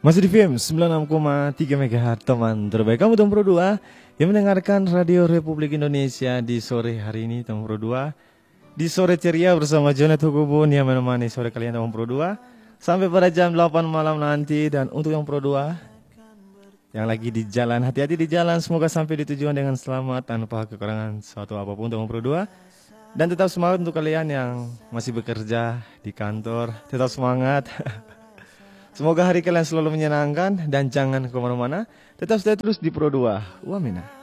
Masih di FM 96,3 MHz teman terbaik kamu teman Pro 2 yang mendengarkan Radio Republik Indonesia di sore hari ini teman Pro 2. Di sore ceria bersama Jonet Hukubun yang menemani sore kalian teman Pro 2 sampai pada jam 8 malam nanti. Dan untuk yang Pro 2 yang lagi di jalan, hati-hati di jalan, semoga sampai di tujuan dengan selamat tanpa kekurangan suatu apapun teman Pro 2. Dan tetap semangat untuk kalian yang masih bekerja di kantor, tetap semangat. Semoga hari kalian selalu menyenangkan dan jangan kemana-mana. Tetap stay terus di Pro 2. Wamina.